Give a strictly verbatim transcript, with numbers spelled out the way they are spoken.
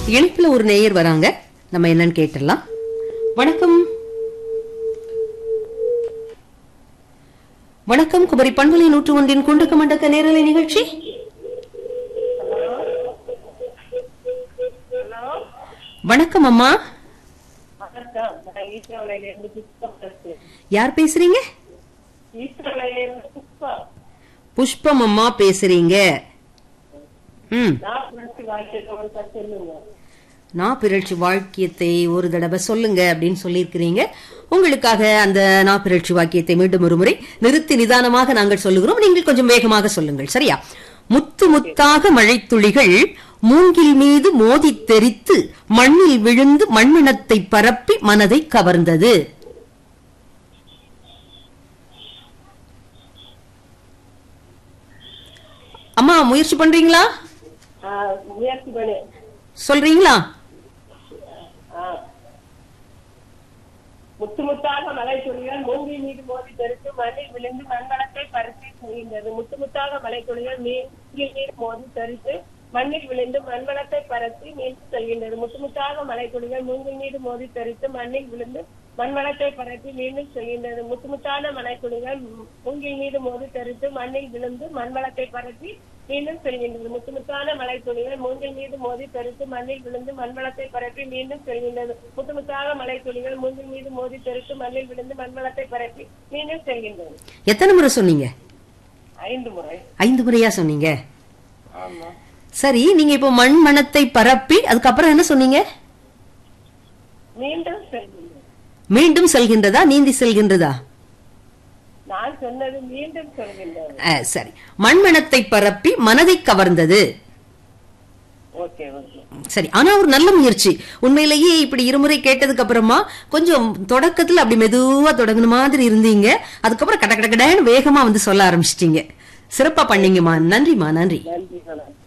இணைப்புல ஒரு நேயர் வராங்க, நம்ம என்னன்னு கேட்டுடலாம். வணக்கம். வணக்கம். குமரி பண்பலை நூற்று ஒன்றின் குண்டுக்கு மண்டக்க நேரலை நிகழ்ச்சி. வணக்கம் அம்மா. யார் பேசுறீங்க? புஷ்பம் அம்மா பேசுறீங்க. ம், நாப்பிரட்சி வாக்கியத்தை ஒரு தடவை சொல்லுங்க அப்படின்னு சொல்லியிருக்கிறீங்க. உங்களுக்காக அந்த நாப்பிரட்சி வாக்கியத்தை மீண்டும் ஒரு முறை நிறுத்தி நிதானமாக நாங்கள் சொல்லுகிறோம், நீங்கள் கொஞ்சம் வேகமாக சொல்லுங்கள், சரியா? முத்து முத்தாக மழைத்துளிகள் மூங்கில் மீது மோதி தெரித்து மண்ணில் விழுந்து மண்மணத்தை பரப்பி மனதை கவர்ந்தது. அம்மா முயற்சி பண்றீங்களா? சொல்றீங்களா? முத்து முத்தாக மலை துளிகள் மூங்கில் மீது மோதி தெரித்து மண்ணில் விழுந்து மண்வளத்தை பரப்பி செல்கின்றது. முத்து முத்தாக மலை துளிகள் மூங்கில் மீது மோதி தெரித்து மண்ணில் விழுந்து மண்வளத்தை பரப்பி மீண்டு செல்கின்றது. முத்து முத்தாக மலை துளிகள் மூங்கில் மீது மோதி தெரித்து மண்ணில் விழுந்து மண்வளத்தை பரப்பி மீண்டும் செல்கின்றது. முத்துமுத்தான மலை துளிகள் மூங்கில் மீது மோதி தெரித்து மண்ணில் விழுந்து மண்வளத்தை பரப்பி மீண்டும் செல்கின்றது. முத்துமுத்தான மலை துளிகள் மூங்கில் மீது மோதி தெரித்து மண்ணில் விழுந்து மண்வளத்தை பரப்பி மீண்டும் செல்கின்றது. முத்துமுத்தாக மலை துளிகள் மூங்கில் மீது மோதி தெரித்து மண்ணில் விழுந்து மண்வளத்தை பரப்பி மீண்டும் செல்கின்றது. எத்தனை முறை சொன்னீங்க? ஐந்து முறை. ஐந்து முறையா சொன்னீங்க. சரி, நீங்க இப்போ மண் மணத்தை பரப்பி அதுக்கப்புறம் என்ன சொன்னீங்க? மீண்டும் செல்கின்றது. மீண்டும் செல்கின்றதா, நீந்தி செல்கின்றதா? நான் சொன்னது மீண்டும் செல்கின்றது. சரி, மண்மணத்தை பரப்பி மனதை கவர்ந்தது. சரி, ஆனா ஒரு நல்ல முயற்சி. உண்மையிலேயே இப்படி இருமுறை கேட்டதுக்கு அப்புறமா கொஞ்சம் தொடக்கத்துல அப்படி மெதுவா தொடங்கின மாதிரி இருந்தீங்க, அதுக்கப்புறம் கட கட கடன்னு வேகமா வந்து சொல்ல ஆரம்பிச்சிட்டீங்க. சிறப்பா பண்ணீங்கம்மா. நன்றிமா. நன்றி. நன்றி.